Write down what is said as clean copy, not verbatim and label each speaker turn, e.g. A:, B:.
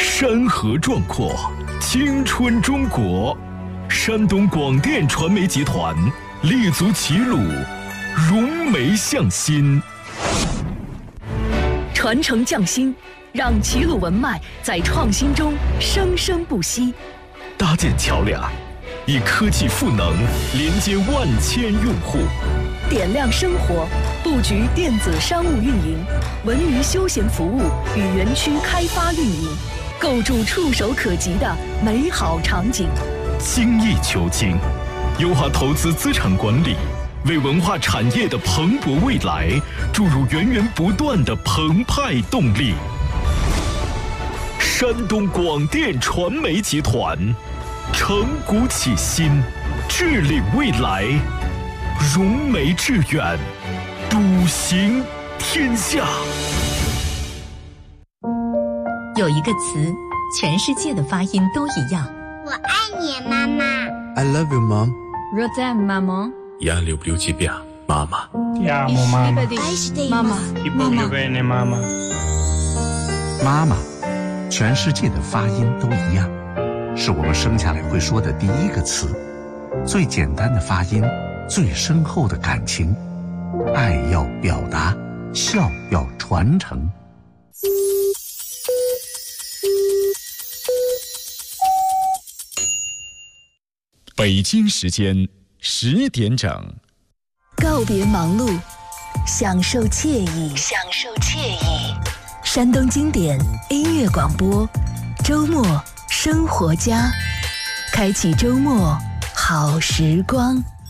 A: 山河壮阔，青春中国。山东广电传媒集团立足齐鲁，融媒向新，
B: 传承匠心，让齐鲁文脉在创新中生生不息。
A: 搭建桥梁，以科技赋能连接万千用户。
B: 点亮生活，布局电子商务运营、文娱休闲服务与园区开发运营，构筑触手可及的美好场景。
A: 精益求精，优化投资资产管理，为文化产业的蓬勃未来注入源源不断的澎湃动力。山东广电传媒集团，承古启新，致领未来，融媒致远，笃行天下。
C: 有一个词，全世界的发音都一样。
D: 我爱你，妈妈。
E: I love you, mom.
F: Rotem, maman.
G: Я люблю тебя, мама.
H: Ti amo, mamma.
F: Mama.
H: Ti voglio bene, mamma.
I: 妈妈，全世界的发音都一样，是我们生下来会说的第一个词，最简单的发音，最深厚的感情，爱要表达，笑要传承。
J: 北京时间10点整，
B: 告别忙碌，享受惬意，享受惬意。山东经典音乐广播，周末生活家，开启周末好时光。